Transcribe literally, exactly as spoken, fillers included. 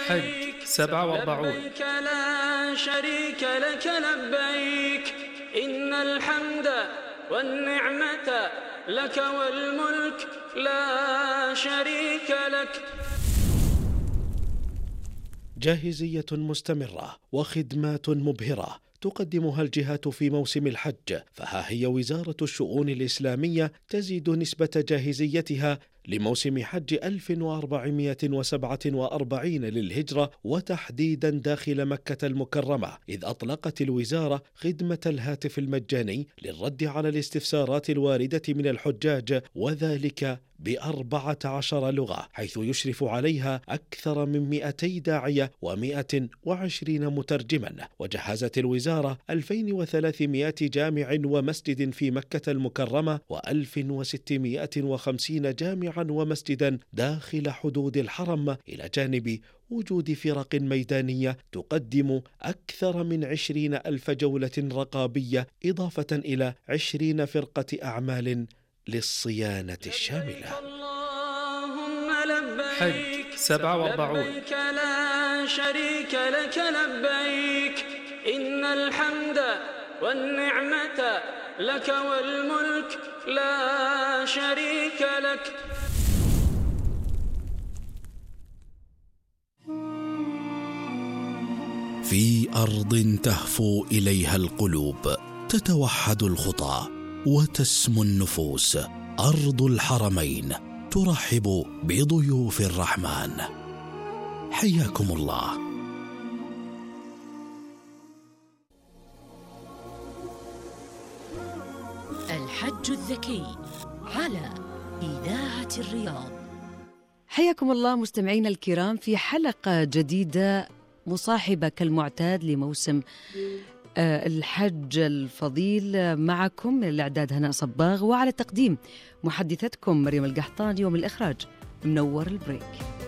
حج سبعة وأربعون. لبيك لا شريك لك لبيك إن الحمد والنعمة لك والملك لا شريك لك. جاهزية مستمرة وخدمات مبهرة تقدمها الجهات في موسم الحج، فها هي وزارة الشؤون الإسلامية تزيد نسبة جاهزيتها لموسم حج ألف وأربعمائة وسبعة وأربعين للهجرة، وتحديدا داخل مكة المكرمة، إذ أطلقت الوزارة خدمة الهاتف المجاني للرد على الاستفسارات الواردة من الحجاج، وذلك بأربعة عشر لغة، حيث يشرف عليها أكثر من مئتي داعية ومئة وعشرين مترجما. وجهزت الوزارة ألفين وثلاثمائة جامع ومسجد في مكة المكرمة وألف وستمائة وخمسين جامعا ومسجدا داخل حدود الحرم، إلى جانب وجود فرق ميدانية تقدم أكثر من عشرين ألف جولة رقابية، إضافة إلى عشرين فرقة أعمال للصيانة الشاملة. اللهم لبيك حج سبعة وأربعون. لبيك لا شريك لك لبيك إن الحمد والنعمة لك والملك لا شريك لك. في أرض تهفو إليها القلوب، تتوحد الخطى وتسمو النفوس، أرض الحرمين ترحب بضيوف الرحمن. حياكم الله. الحج الذكي على إذاعة الرياض. حياكم الله مستمعينا الكرام في حلقة جديدة مصاحبة كالمعتاد لموسم الحج الفضيل. معكم من الإعداد هناء صباغ، وعلى التقديم محدثتكم مريم القحطاني، ومن الإخراج منور البريك.